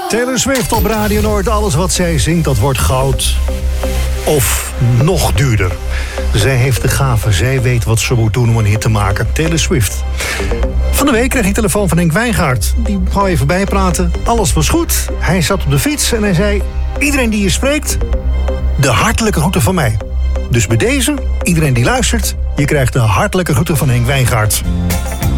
Taylor Swift op Radio Noord. Alles wat zij zingt, dat wordt goud. Of nog duurder. Zij heeft de gave. Zij weet wat ze moet doen om een hit te maken. Taylor Swift. Van de week kreeg ik telefoon van Henk Wijngaard. Die wou even bijpraten. Alles was goed. Hij zat op de fiets en hij zei... Iedereen die je spreekt, de hartelijke groeten van mij. Dus bij deze, iedereen die luistert... je krijgt de hartelijke groeten van Henk Wijngaard.